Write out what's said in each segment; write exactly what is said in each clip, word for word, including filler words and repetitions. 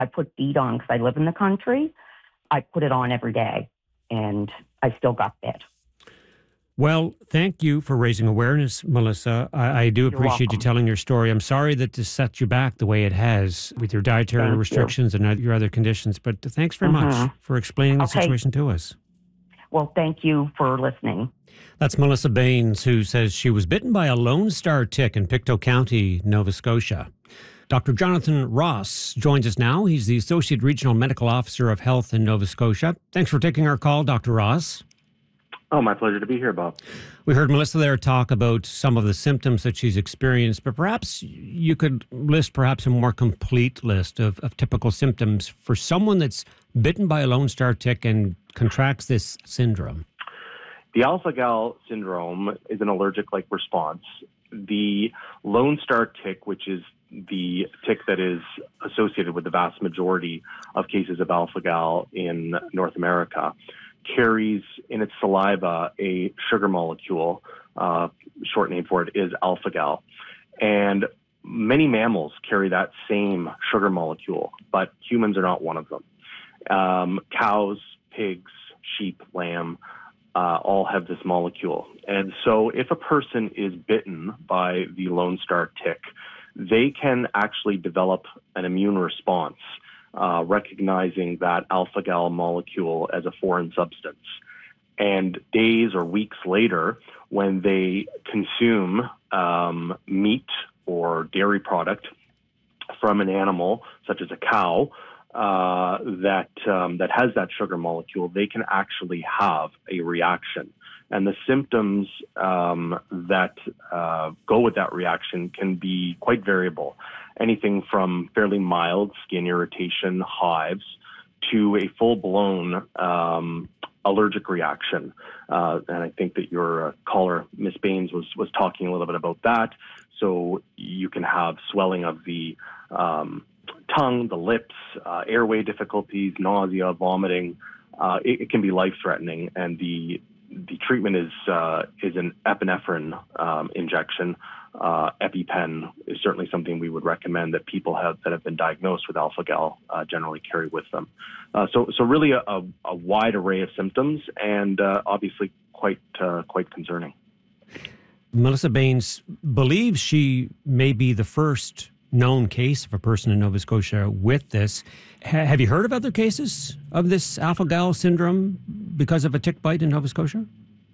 I put DEET on because I live in the country. I put it on every day, and I still got bit. Well, thank you for raising awareness, Melissa. I, I do You're appreciate welcome. you telling your story. I'm sorry that this set you back the way it has with your dietary Thank restrictions you. and your other conditions, but thanks very Mm-hmm. much for explaining the Okay. situation to us. Well, thank you for listening. That's Melissa Baines, who says she was bitten by a Lone Star tick in Pictou County, Nova Scotia. Doctor Jonathan Ross joins us now. He's the Associate Regional Medical Officer of Health in Nova Scotia. Thanks for taking our call, Doctor Ross. Oh, my pleasure to be here, Bob. We heard Melissa there talk about some of the symptoms that she's experienced, but perhaps you could list perhaps a more complete list of, of typical symptoms for someone that's bitten by a Lone Star tick and contracts this syndrome. The alpha-gal syndrome is an allergic-like response. The Lone Star tick, which is the tick that is associated with the vast majority of cases of alpha-gal in North America, carries in its saliva a sugar molecule. Uh, short name for it is alpha-gal. And many mammals carry that same sugar molecule, but humans are not one of them. Um, cows, pigs, sheep, lamb, uh, all have this molecule. And so if a person is bitten by the Lone Star tick, they can actually develop an immune response, uh, recognizing that alpha-gal molecule as a foreign substance. And days or weeks later, when they consume um, meat or dairy product from an animal, such as a cow, uh, that um, that has that sugar molecule, they can actually have a reaction. And the symptoms um, that uh, go with that reaction can be quite variable. Anything from fairly mild skin irritation, hives, to a full-blown um, allergic reaction. Uh, and I think that your uh, caller, Miz Baines, was, was talking a little bit about that. So you can have swelling of the um, tongue, the lips, uh, airway difficulties, nausea, vomiting. Uh, it, it can be life-threatening, and the the treatment is uh, is an epinephrine um, injection. Uh, EpiPen is certainly something we would recommend that people have that have been diagnosed with alpha-gal uh, generally carry with them. Uh, so, so really a, a, a wide array of symptoms, and uh, obviously quite uh, quite concerning. Melissa Baines believes she may be the first known case of a person in Nova Scotia with this. Ha- have you heard of other cases of this alpha-gal syndrome because of a tick bite in Nova Scotia?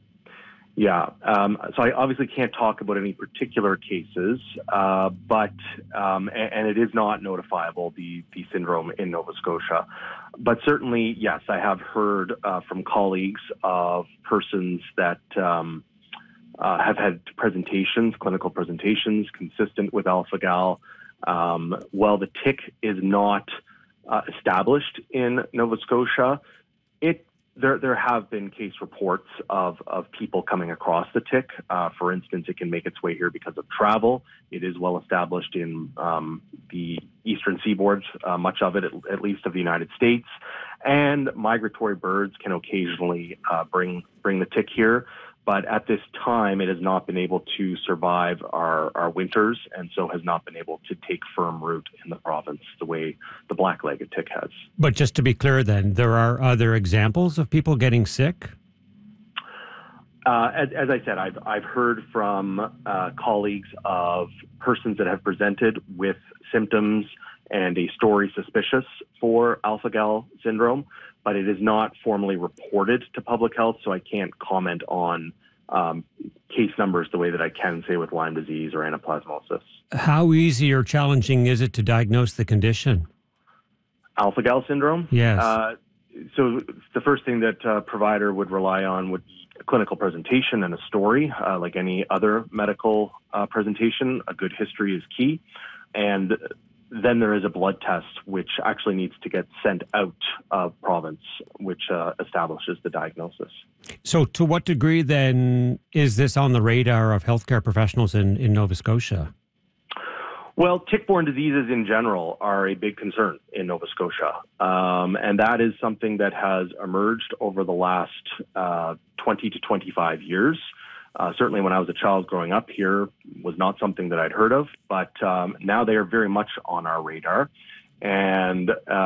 Yeah, um, so I obviously can't talk about any particular cases, uh, but um, and, and it is not notifiable, the the syndrome in Nova Scotia. But certainly, yes, I have heard uh, from colleagues of persons that um, uh, have had presentations, clinical presentations, consistent with alpha-gal. Um, while the tick is not uh, established in Nova Scotia, it There, there have been case reports of, of people coming across the tick. Uh, for instance, it can make its way here because of travel. It is well established in um, the eastern seaboard, uh, much of it, at, at least of the United States. And migratory birds can occasionally uh, bring bring the tick here. But at this time, it has not been able to survive our, our winters, and so has not been able to take firm root in the province the way the black-legged tick has. But just to be clear then, there are other examples of people getting sick? Uh, as, as I said, I've, I've heard from uh, colleagues of persons that have presented with symptoms and a story suspicious for alpha-gal syndrome, but it is not formally reported to public health, so I can't comment on um, case numbers the way that I can say with Lyme disease or anaplasmosis. How easy or challenging is it to diagnose the condition? Alpha-gal syndrome? Yes. Uh, so the first thing that a provider would rely on would be a clinical presentation and a story. Uh, like any other medical uh, presentation, a good history is key. And then there is a blood test which actually needs to get sent out of province, which uh, establishes the diagnosis. So to what degree then is this on the radar of healthcare professionals in, in Nova Scotia? Well, tick-borne diseases in general are a big concern in Nova Scotia. Um, and that is something that has emerged over the last uh, twenty to twenty-five years. Uh, certainly when I was a child growing up here was not something that I'd heard of, but um, now they are very much on our radar. and uh,